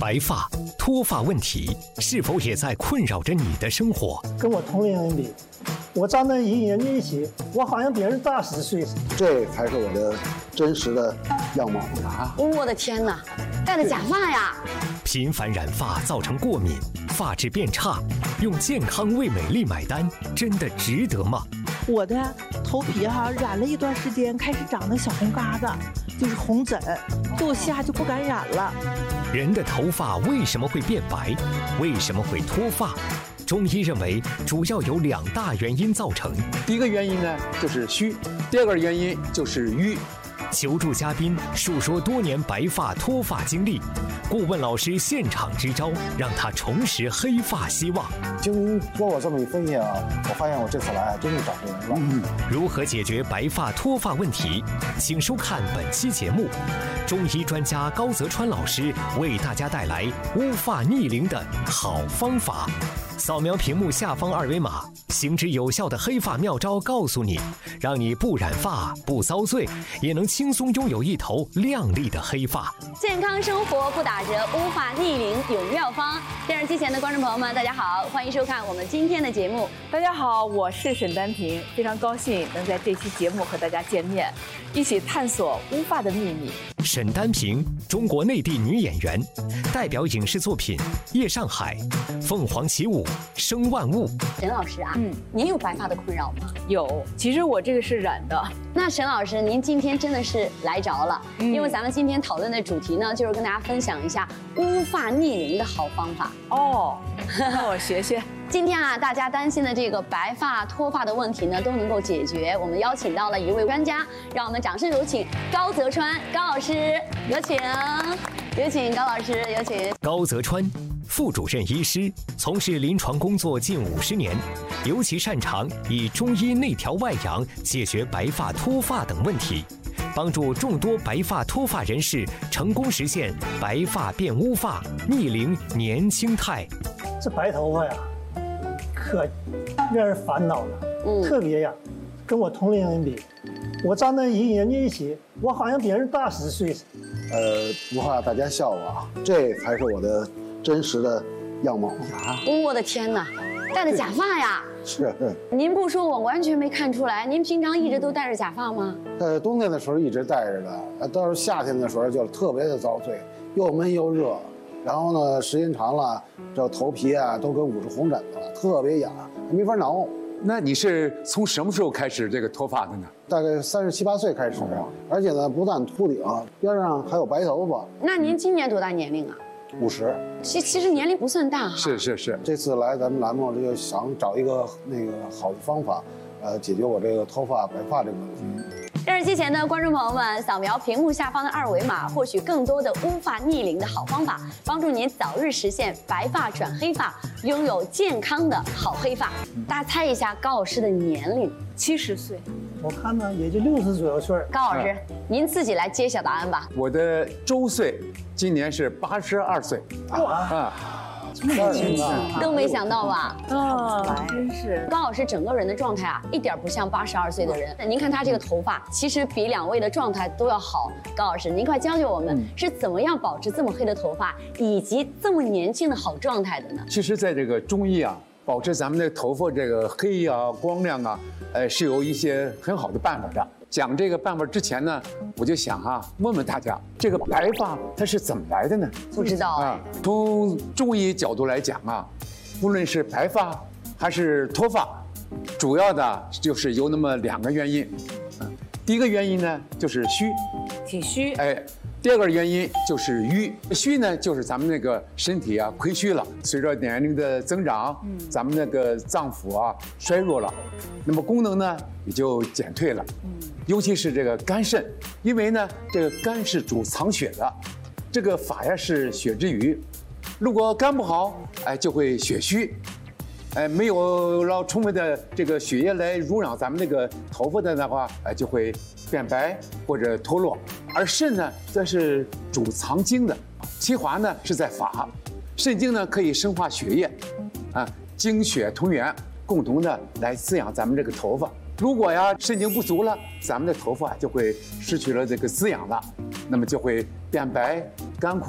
白发、脱发问题是否也在困扰着你的生活？ 跟我同龄人比，我站在与人家一起，我好像比人大10岁。 这才是我的真实的样貌啊！ 我的天哪，戴的假发呀！ 频繁染发造成过敏，发质变差，用健康为美丽买单，真的值得吗？ 我的头皮染了一段时间，开始长那小红疙瘩，就是红疹，坐下就不敢染了。 人的头发为什么会变白？为什么会脱发？中医认为主要有2大原因造成。 第一个原因呢就是虚，第二个原因就是瘀。 求助嘉宾述说多年白发脱发经历，顾问老师现场支招，让他重拾黑发希望。 经过我这么一分析啊，我发现我这次来真是找对人了。 如何解决白发脱发问题？请收看本期节目，中医专家高泽川老师为大家带来乌发逆龄的好方法。扫描屏幕下方2维码，行之有效的黑发妙招告诉你，让你不染发不遭罪，也能轻松拥有一头亮丽的黑发。 健康生活不打折，乌发逆龄有妙方。电视机前的观众朋友们，大家好，欢迎收看我们今天的节目。 大家好，我是沈丹萍，非常高兴能在这期节目和大家见面，一起探索乌发的秘密。 沈丹萍，中国内地女演员，代表影视作品《夜上海》《凤凰起舞》《生万物》。 沈老师啊，您有白发的困扰吗？ 有，其实我这个是染的。 那沈老师，您今天真的是来着了，因为咱们今天讨论的主题呢，就是跟大家分享一下乌发逆龄的好方法。 哦，那我学学。 今天啊，大家担心的这个白发脱发的问题呢，都能够解决。我们邀请到了一位专家，让我们掌声有请高泽川高老师，有请高老师，有请。 高泽川，副主任医师，从事临床工作近50年，尤其擅长以中医内调外养解决白发脱发等问题，帮助众多白发脱发人士成功实现白发变乌发、逆龄年轻态。 这白头发呀，可让人烦恼了，特别呀，跟我同龄人比，我站在与人家一起，我好像比人大10岁。 不怕大家笑我啊，这才是我的真实的样貌啊！ 我的天哪，戴的假发呀！ 是。 您不说我完全没看出来。您平常一直都戴着假发吗？ 冬天的时候一直戴着的，到了夏天的时候就特别的遭罪，又闷又热。然后呢，时间长了，这头皮啊都跟捂着红疹子了，特别痒，没法挠。 那你是从什么时候开始这个脱发的呢？ 大概37、8岁开始，而且呢，不但秃顶，边上还有白头发。 那您今年多大年龄啊 ？50。 其实年龄不算大哈。 是。这次来咱们栏目就想找一个好的方法，解决我这个脱发白发这个问题。 电视机前的观众朋友们，扫描屏幕下方的2维码，获取更多的乌发逆龄的好方法，帮助您早日实现白发转黑发，拥有健康的好黑发。大家猜一下高老师的年龄 ？70岁。 我看呢，也就60左右岁。 高老师，您自己来揭晓答案吧。 我的周岁今年是82岁。 哇！这么年轻啊， 都没想到吧？ 真是。 高老师整个人的状态啊，一点不像82岁的人。您看他这个头发，其实比2位的状态都要好。高老师，您快教教我们是怎么样保持这么黑的头发，以及这么年轻的好状态的呢？ 其实，在这个中医啊，保持咱们的头发这个黑啊、光亮啊，是有一些很好的办法的。讲这个办法之前呢，我就想问问大家，这个白发它是怎么来的呢？ 不知道啊。 从中医角度来讲啊，无论是白发还是脱发，主要的就是有那么2个原因。第一个原因呢就是虚， 体虚。 第二个原因就是瘀。虚呢，就是咱们那个身体啊亏虚了，随着年龄的增长，咱们那个脏腑啊衰弱了，那么功能呢也就减退了。尤其是这个肝肾，因为呢这个肝是主藏血的，这个发呀是血之余，如果肝不好，就会血虚。没有了充分的这个血液来濡养咱们这个头发的话，就会变白或者脱落。而肾呢，则是主藏精的，其华呢是在发，肾精呢可以生化血液，精血同源，共同的来滋养咱们这个头发。如果肾精不足了，咱们的头发就会失去了这个滋养了，那么就会变白、干枯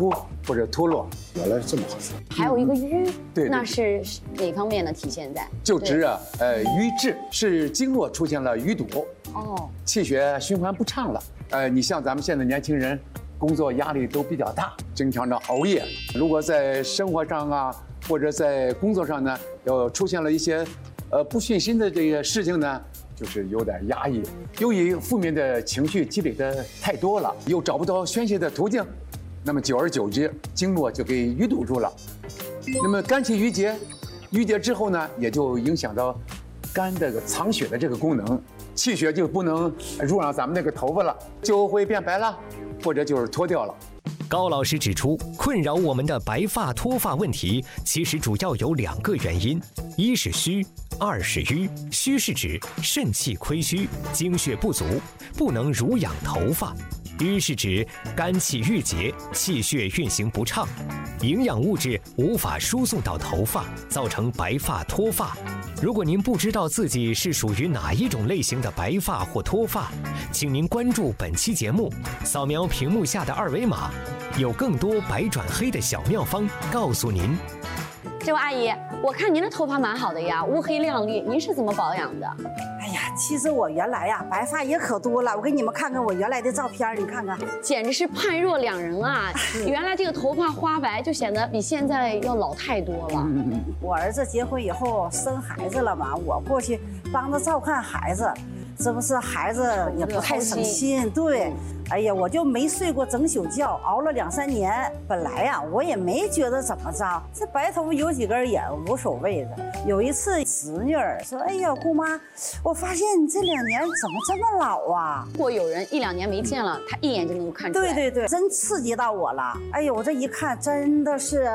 或者脱落。 原来是这么回事。 还有一个瘀， 对， 那是哪方面呢？体现在就指啊，瘀滞是经络出现了淤堵，气血循环不畅了。你像咱们现在年轻人，工作压力都比较大，经常的熬夜。如果在生活上啊，或者在工作上呢，要出现了一些不顺心的这个事情呢，就是有点压抑。由于负面的情绪积累的太多了，又找不到宣泄的途径，那么久而久之，经络就给淤堵住了。那么肝气郁结，郁结之后呢，也就影响到肝这个藏血的这个功能，气血就不能入上咱们那个头发了，就会变白了，或者就是脱掉了。 高老师指出，困扰我们的白发脱发问题，其实主要有2个原因：一是虚，2是瘀。虚是指肾气亏虚，精血不足，不能濡养头发；瘀是指肝气郁结，气血运行不畅，营养物质无法输送到头发，造成白发脱发。如果您不知道自己是属于哪一种类型的白发或脱发，请您关注本期节目，扫描屏幕下的2维码，有更多白转黑的小妙方告诉您。 这位阿姨，我看您的头发蛮好的呀，乌黑亮丽，您是怎么保养的？ 哎呀，其实我原来呀白发也可多了，我给你们看看我原来的照片，你看看， 简直是判若两人啊！原来这个头发花白就显得比现在要老太多了。 我儿子结婚以后生孩子了嘛，我过去帮着照看孩子，这不是孩子也不太省心，对。哎呀，我就没睡过整宿觉，熬了2、3年。本来呀，我也没觉得怎么着，这白头发有几根也无所谓的。有一次，侄女儿说：“哎呀，姑妈，我发现你这2年怎么这么老啊？” 如果有人1、2年没见了，他一眼就能够看出来。 对对对，真刺激到我了。哎呦，我这一看，真的是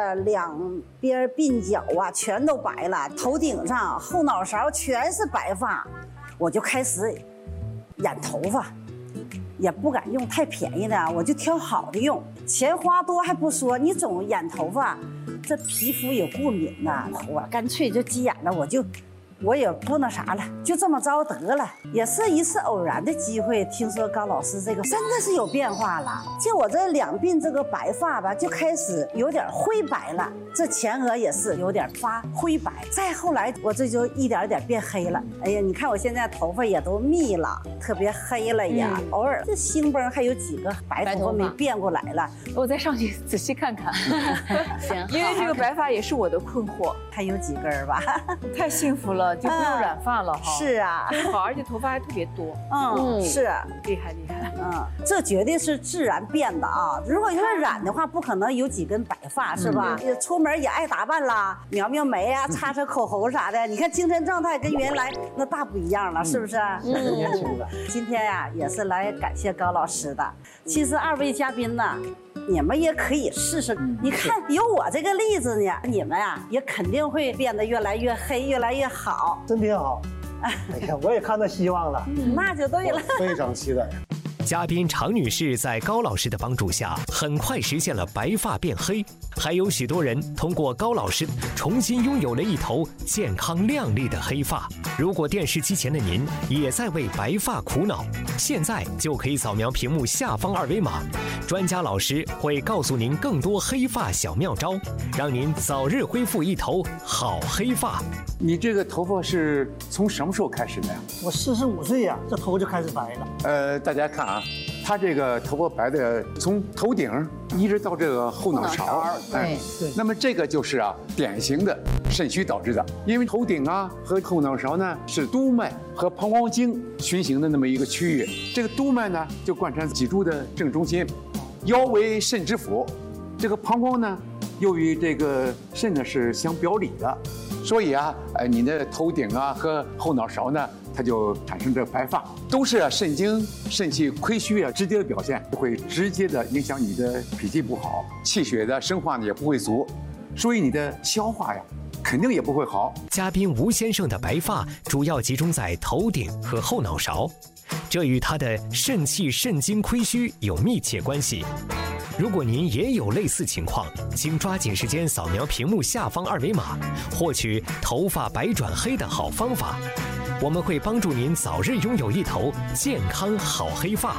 2边鬓角啊，全都白了，头顶上、后脑勺全是白发，我就开始染头发。也不敢用太便宜的，我就挑好的用。钱花多还不说，你总染头发，这皮肤也过敏呐。我干脆就急眼了，我也不那啥了，就这么着得了。也是一次偶然的机会，听说高老师这个真的是有变化了，就我这2鬓这个白发吧，就开始有点灰白了，这前额也是有点发灰白。再后来，我这就一点点变黑了。哎呀，你看我现在头发也都密了，特别黑了呀。偶尔这星崩还有几个白头发没变过来了， 我再上去仔细看看。 行， 因为这个白发也是我的困惑， 还有几根吧。 太幸福了。就不用染发了哈。 是啊， 真好，而且头发还特别多。 是厉害厉害。 这绝对是自然变的啊！如果要是染的话，不可能有几根白发，是吧？出门也爱打扮啦，描描眉啊，擦擦口红啥的。你看精神状态跟原来那大不一样了，是不是？ 年轻了。 今天呀，也是来感谢高老师的。其实2位嘉宾呢，你们也可以试试。你看有我这个例子呢，你们呀也肯定会变得越来越黑，越来越好。 真挺好。哎呀，我也看到希望了。 那就对了。 非常期待。 嘉宾常女士在高老师的帮助下，很快实现了白发变黑，还有许多人通过高老师重新拥有了一头健康亮丽的黑发。如果电视机前的您也在为白发苦恼，现在就可以扫描屏幕下方2维码，专家老师会告诉您更多黑发小妙招，让您早日恢复一头好黑发。 你这个头发是从什么时候开始的呀？ 我45岁呀，这头就开始白了。 大家看啊，他这个头发白的从头顶一直到这个后脑勺， 对。 那么这个就是典型的肾虚导致的，因为头顶和后脑勺呢是督脉和膀胱经循行的那么一个区域，这个督脉呢就贯穿脊柱的正中心，腰为肾之府，这个膀胱呢又与这个肾呢是相表里的，所以你的头顶和后脑勺呢，它就产生这白发，都是肾经肾气亏虚直接的表现，会直接的影响你的脾气不好，气血的生化呢也不会足，所以你的消化肯定也不会好。 嘉宾吴先生的白发主要集中在头顶和后脑勺，这与他的肾气肾精亏虚有密切关系。如果您也有类似情况，请抓紧时间扫描屏幕下方2维码，获取头发白转黑的好方法。我们会帮助您早日拥有一头健康好黑发。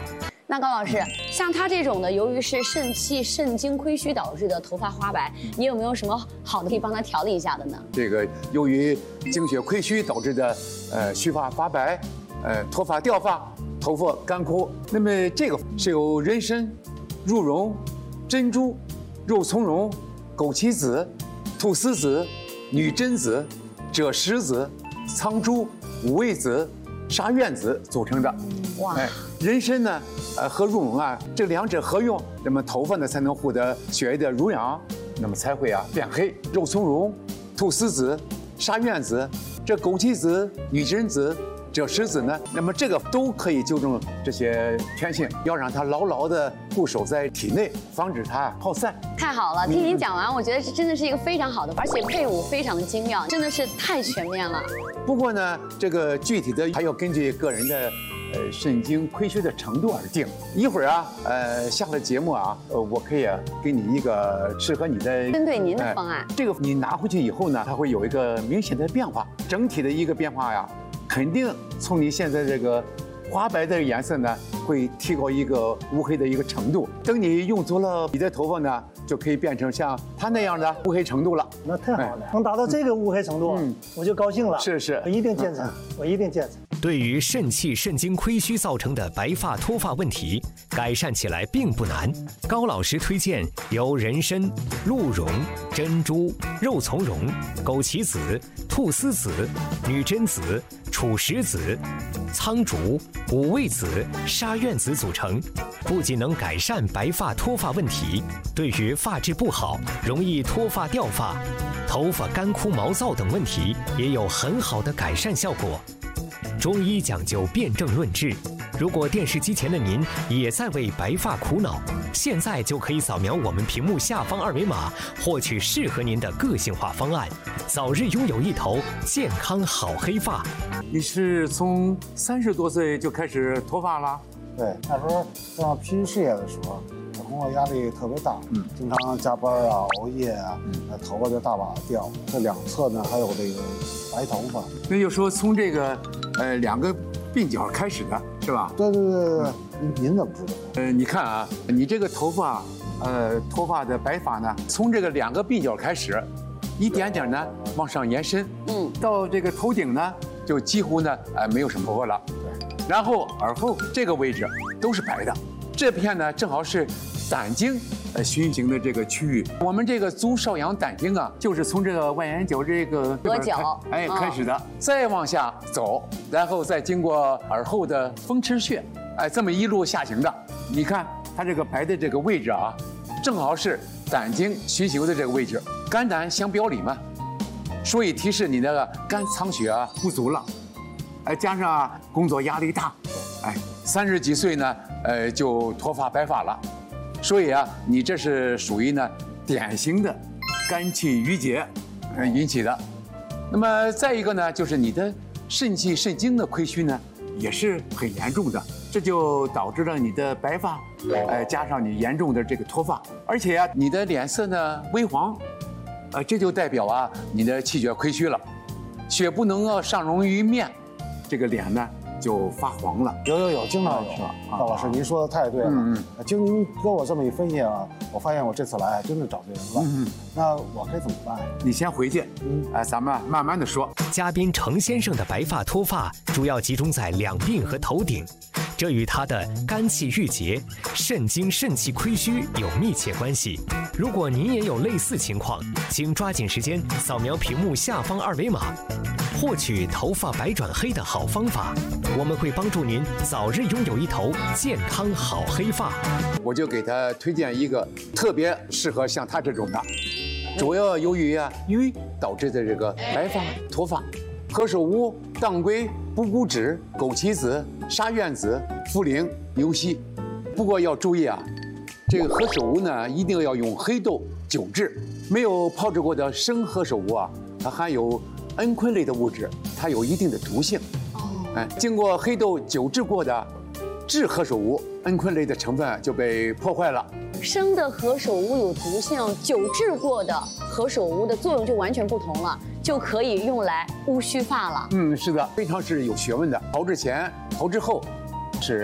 那高老师，像他这种的，由于是肾气、肾精亏虚导致的头发花白，你有没有什么好的可以帮他调理一下的呢？ 这个由于精血亏虚导致的须发发白，脱发掉发，头发干枯，那么这个是由人参、鹿茸、珍珠、肉苁蓉、枸杞子、菟丝子、女贞子、赭石子、苍术、五味子、沙苑子组成的。 哇， 人参呢，和鹿茸啊，这两者合用，那么头发呢才能获得血液的濡养，那么才会变黑。肉苁蓉、菟丝子、沙苑子、这枸杞子、女贞子、赭石子呢，那么这个都可以纠正这些偏性，要让它牢牢地固守在体内，防止它耗散。 太好了，听您讲完，我觉得这真的是一个非常好的，而且配伍非常的精妙，真的是太全面了。 不过呢，这个具体的还要根据个人的肾精亏虚的程度而定。一会儿啊，下了节目啊，我可以给你一个适合你的针对您的方案。 这个你拿回去以后呢，它会有一个明显的变化，整体的一个变化呀，肯定从你现在这个花白的颜色呢，会提高一个乌黑的一个程度。等你用足了，你的头发呢，就可以变成像它那样的乌黑程度了。 那太好了，能达到这个乌黑程度，我就高兴了。 是， 我一定坚持，我一定坚持。 对于肾气、肾精亏虚造成的白发脱发问题，改善起来并不难。高老师推荐由人参、鹿茸、珍珠、肉苁蓉、枸杞子、菟丝子、女贞子、褚石子、苍术、五味子、沙苑子组成，不仅能改善白发脱发问题，对于发质不好、容易脱发掉发、头发干枯毛躁等问题也有很好的改善效果。中医讲究辨证论治，如果电视机前的您也在为白发苦恼，现在就可以扫描我们屏幕下方二维码，获取适合您的个性化方案，早日拥有一头健康好黑发。 你是从30多岁就开始脱发了？ 对，那时候正拼事业的时候，工作压力特别大，经常加班啊、熬夜啊，头发就大把掉。这两侧呢还有这个白头发。 那就说从这个2个鬓角开始的是吧？ 对，您怎么知道？ 你看啊，你这个头发，脱发的白发呢，从这个2个鬓角开始，一点点呢往上延伸，到这个头顶呢，就几乎呢没有什么头发了。对，然后耳后这个位置都是白的，这片呢正好是胆经循行的这个区域。我们这个足少阳胆经啊，就是从这个外眼角这个额角开始的，再往下走，然后再经过耳后的风池穴，这么一路下行的。你看它这个白的这个位置啊，正好是胆经循行的这个位置，肝胆相表里嘛，所以提示你那个肝藏血不足了，加上工作压力大，30几岁呢，就脱发白发了。所以你这是属于呢典型的肝气郁结引起的。那么再一个呢，就是你的肾气肾精的亏虚呢，也是很严重的，这就导致了你的白发，加上你严重的这个脱发，而且你的脸色呢微黄，这就代表你的气血亏虚了，血不能上溶于面，这个脸呢就发黄了。 有，经常有。高老师，您说的太对了。经您跟我这么一分析我发现我这次来真的找对人了。那我该怎么办？ 你先回去，咱们慢慢的说。 嘉宾程先生的白发脱发主要集中在两鬓和头顶，这与他的肝气郁结、肾精肾气亏虚有密切关系。如果您也有类似情况，请抓紧时间扫描屏幕下方二维码，获取头发白转黑的好方法。我们会帮助您早日拥有一头健康好黑发。 我就给他推荐一个特别适合像他这种的，主要由于瘀导致的这个白发脱发，何首乌、当归、补骨脂、枸杞子、沙苑子、茯苓、牛膝。不过要注意这个何首乌呢，一定要用黑豆久制，没有泡制过的生何首乌它含有蒽醌类的物质，它有一定的毒性。经过黑豆久制过的制何首乌，蒽醌类的成分就被破坏了。 生的何首乌有毒性，久制过的何首乌的作用就完全不同了，就可以用来乌须发了。 是的，非常是有学问的。炮制前、炮制后是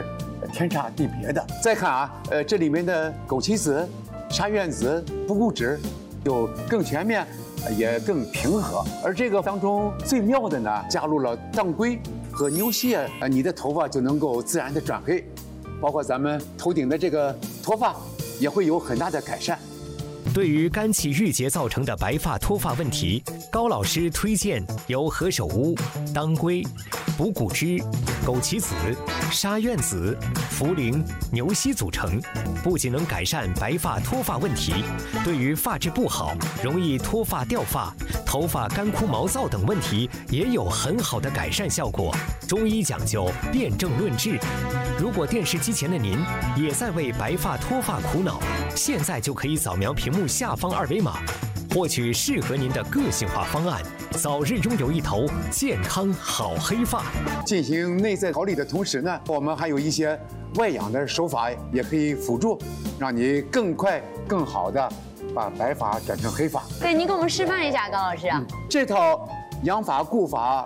天差地别的。再看啊，这里面的枸杞子、沙苑子、补骨脂就更全面，也更平和。而这个当中最妙的呢，加入了当归和牛膝，你的头发就能够自然的转黑，包括咱们头顶的这个脱发也会有很大的改善。 对于肝气郁结造成的白发脱发问题，高老师推荐由何首乌、当归、补骨脂、枸杞子、沙苑子、茯苓、牛膝组成，不仅能改善白发脱发问题，对于发质不好、容易脱发掉发、头发干枯毛躁等问题也有很好的改善效果。中医讲究辨证论治，如果电视机前的您也在为白发脱发苦恼，现在就可以扫描屏幕下方二维码，获取适合您的个性化方案，早日拥有一头健康好黑发。 进行内在调理的同时呢，我们还有一些外养的手法也可以辅助，让你更快、更好的把白发转成黑发。 对，您给我们示范一下，高老师。 这套养发顾法